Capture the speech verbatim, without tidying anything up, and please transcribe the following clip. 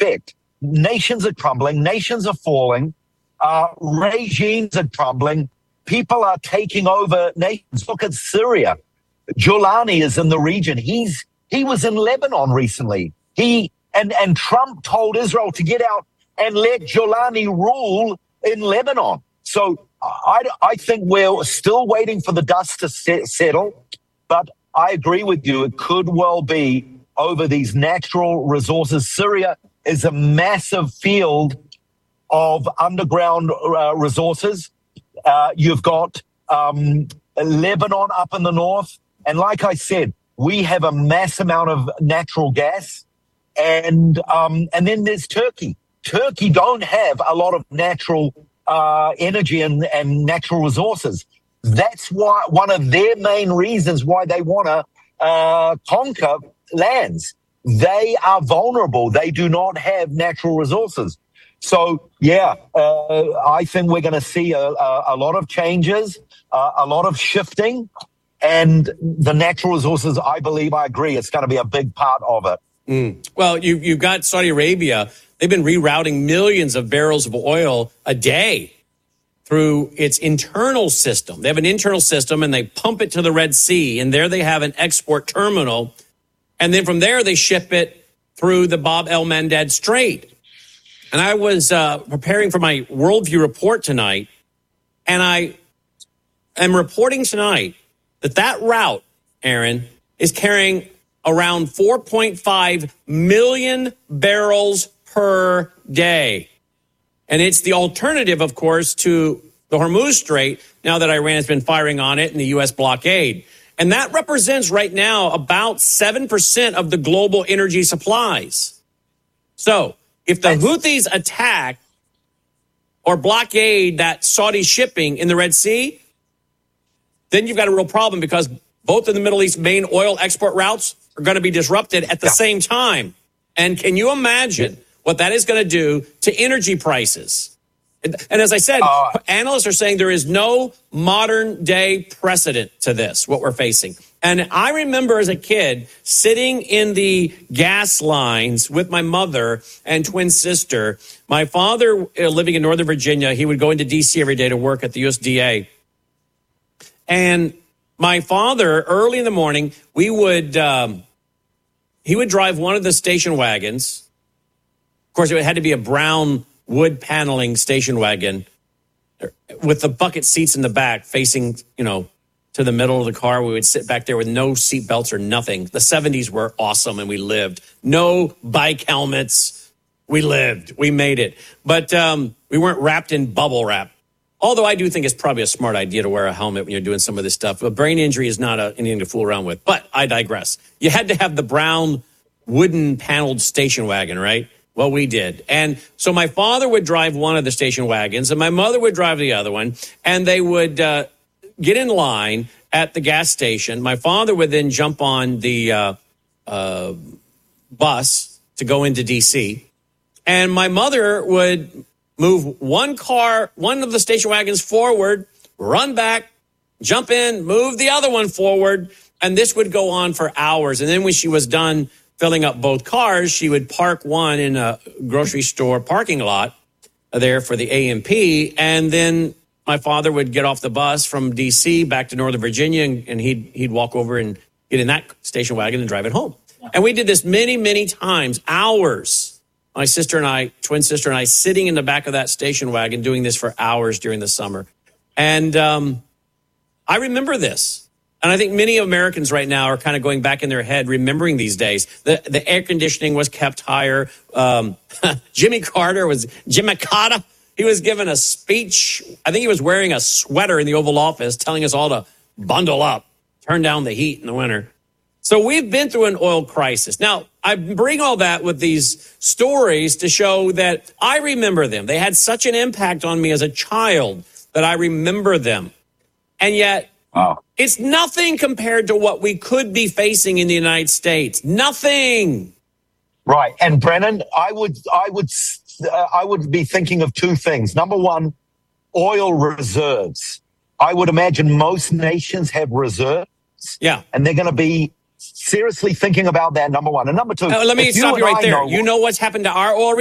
expect. Nations are crumbling. Nations are falling. Uh, regimes are crumbling. People are taking over nations. Look at Syria. Giuliani is in the region. He's he was in Lebanon recently. He and and Trump told Israel to get out and let Giuliani rule in Lebanon. So I, I think we're still waiting for the dust to set, settle. But I agree with you. It could well be over these natural resources. Syria is a massive field of underground uh, resources. Uh, you've got um, Lebanon up in the north. And like I said, we have a mass amount of natural gas. And um, and then there's Turkey. Turkey don't have a lot of natural uh, energy and, and natural resources. That's why one of their main reasons why they want to uh, conquer lands. They are vulnerable. They do not have natural resources. So, yeah, uh, I think we're going to see a, a, a lot of changes, uh, a lot of shifting, and the natural resources, I believe, I agree, it's going to be a big part of it. Mm. Well, you, you've got Saudi Arabia. They've been rerouting millions of barrels of oil a day through its internal system. They have an internal system, and they pump it to the Red Sea, and there they have an export terminal. And then from there, they ship it through the Bab el-Mandeb Strait. And I was uh, preparing for my Worldview report tonight, and I am reporting tonight that that route, Aaron, is carrying around four point five million barrels per day. And it's the alternative, of course, to the Hormuz Strait, now that Iran has been firing on it and the U S blockade. And that represents right now about seven percent of the global energy supplies. So if the Houthis attack or blockade that Saudi shipping in the Red Sea, then you've got a real problem, because both of the Middle East main oil export routes are going to be disrupted at the yeah. same time. And can you imagine what that is going to do to energy prices? And, and as I said, uh, analysts are saying there is no modern day precedent to this, what we're facing. And I remember as a kid sitting in the gas lines with my mother and twin sister. My father, uh, living in Northern Virginia, he would go into D C every day to work at the U S D A. And my father, early in the morning, we would um, he would drive one of the station wagons. Of course, it had to be a brown wood paneling station wagon with the bucket seats in the back facing, you know, to the middle of the car. We would sit back there with no seat belts or nothing. The seventies were awesome, and we lived. No bike helmets. We lived. We made it. But um, we weren't wrapped in bubble wrap. Although I do think it's probably a smart idea to wear a helmet when you're doing some of this stuff. A brain injury is not a, anything to fool around with. But I digress. You had to have the brown wooden paneled station wagon, right? Well, we did. And so my father would drive one of the station wagons, and my mother would drive the other one. And they would uh, get in line at the gas station. My father would then jump on the uh, uh, bus to go into D C. And my mother would move one car, one of the station wagons forward, run back, jump in, move the other one forward, and this would go on for hours. And then when she was done filling up both cars, she would park one in a grocery store parking lot there for the A M P, and then my father would get off the bus from D C back to Northern Virginia, and, and he'd he'd walk over and get in that station wagon and drive it home. And we did this many, many times, hours. My sister and I, twin sister and I, sitting in the back of that station wagon doing this for hours during the summer. And um, I remember this. And I think many Americans right now are kind of going back in their head, remembering these days. The, the air conditioning was kept higher. Um, Jimmy Carter was, Jimmy Carter, he was given a speech. I think he was wearing a sweater in the Oval Office telling us all to bundle up, turn down the heat in the winter. So we've been through an oil crisis. Now, I bring all that with these stories to show that I remember them. They had such an impact on me as a child that I remember them. And yet, wow. It's nothing compared to what we could be facing in the United States. Nothing. Right. And Brennan, I would, I would, uh, I would be thinking of two things. Number one, oil reserves. I would imagine most nations have reserves. Yeah. And they're going to be seriously thinking about that, number one. And number two, Uh, let me if you stop and you right I there. know- You know what's happened to our oil